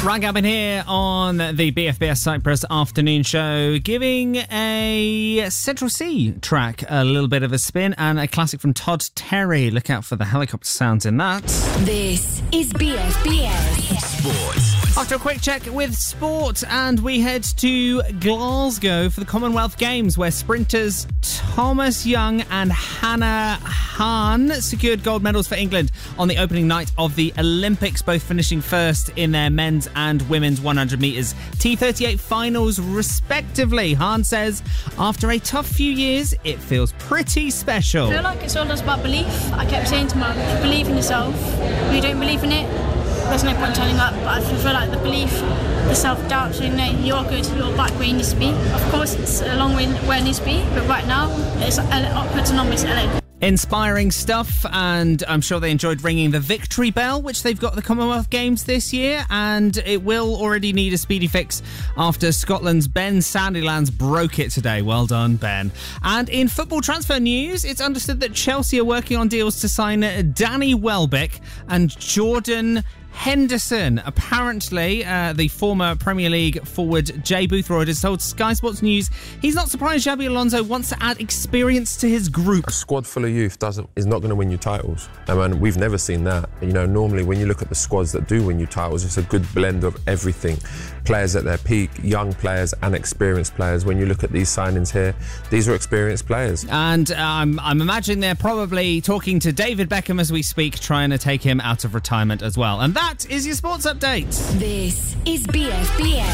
Ryan Gavin here on the BFBS Cyprus afternoon show, giving a Central Sea track a little bit of a spin and a classic from Todd Terry. Look out for the helicopter sounds in that. This is BFBS Sports. After a quick check with sport, and we head to Glasgow for the Commonwealth Games, where sprinters Thomas Young and Hannah Hahn secured gold medals for England on the opening night of the Olympics, both finishing first in their men's and women's 100 metres T38 finals respectively. Hahn says, after a tough few years, it feels pretty special. I feel like it's all just about belief. I kept saying to Mum, if you believe in yourself, if you don't believe in it, there's no point turning up. But I feel like the belief, the self-doubt, saying, no, you're good, you're back where you need to be. Of course, it's a long way where it needs to be, but right now, it's upwards and onwards LA. Inspiring stuff, and I'm sure they enjoyed ringing the victory bell, which they've got at the Commonwealth Games this year, and it will already need a speedy fix after Scotland's Ben Sandilands broke it today. Well done, Ben. And in football transfer news, it's understood that Chelsea are working on deals to sign Danny Welbeck and Jordan Henderson. Apparently, the former Premier League forward Jay Boothroyd has told Sky Sports News he's not surprised Xabi Alonso wants to add experience to his group. A squad full of youth is not going to win you titles. I mean, we've never seen that. You know, normally when you look at the squads that do win you titles, it's a good blend of everything. Players at their peak, young players and experienced players. When you look at these signings here, these are experienced players. And I'm imagining they're probably talking to David Beckham as we speak, trying to take him out of retirement as well. And that is your sports update. This is BFBS